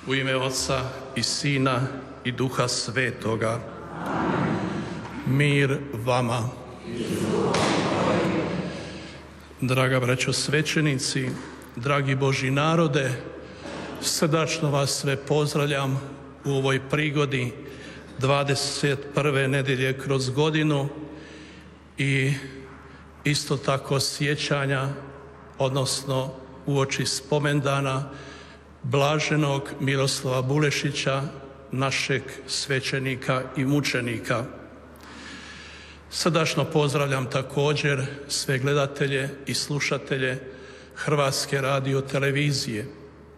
U ime Otca i Sina i Duha Svetoga. Mir vama. Draga braćo svećenici, dragi Božji narode, srdačno vas sve pozdravljam u ovoj prigodi 21. nedjelje kroz godinu i isto tako sjećanja, odnosno uoči spomendana blaženog Miroslava Bulešića, našeg svećenika i mučenika. Srdačno pozdravljam također sve gledatelje i slušatelje Hrvatske radiotelevizije.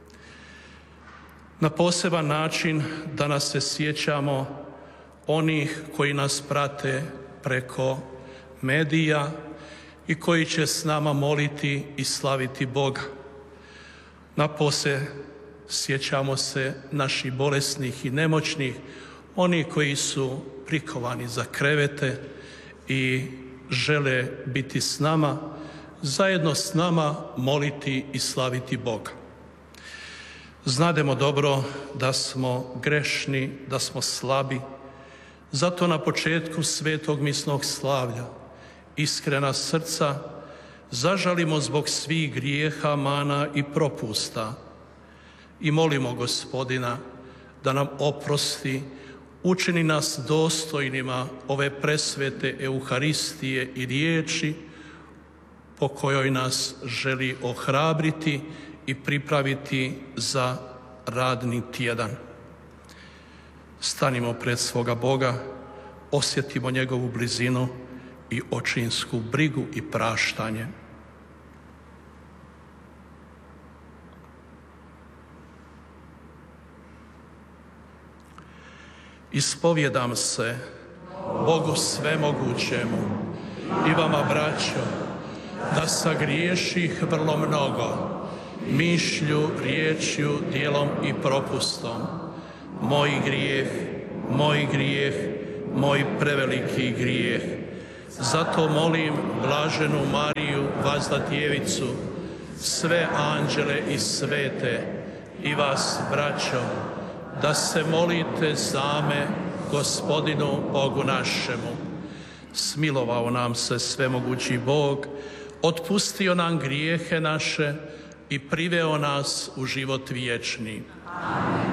Na poseban način danas se sjećamo onih koji nas prate preko medija i koji će s nama moliti i slaviti Boga. Napose sjećamo se naših bolesnih i nemoćnih, oni koji su prikovani za krevete i žele biti s nama, zajedno s nama moliti i slaviti Boga. Znademo dobro da smo grešni, da smo slabi, zato na početku svetog misnog slavlja iskrena srca zažalimo zbog svih grijeha, mana i propusta i molimo Gospodina da nam oprosti, učini nas dostojnima ove presvete Euharistije i riječi po kojoj nas želi ohrabriti i pripraviti za radni tjedan. Stanimo pred svoga Boga, osjetimo njegovu blizinu i očinsku brigu i praštanje. Ispovjedam se Bogu svemogućemu i vama, braćo, da sagriješih vrlo mnogo, mišlju, riječju, djelom i propustom. Moj grijeh, moj preveliki grijeh. Zato molim blaženu Mariju, vazda djevicu, sve anđele i svete i vas, braćo, da se molite za me Gospodinu Bogu našemu. Smilovao nam se svemogući Bog, otpustio nam grijehe naše i priveo nas u život vječni. Amen.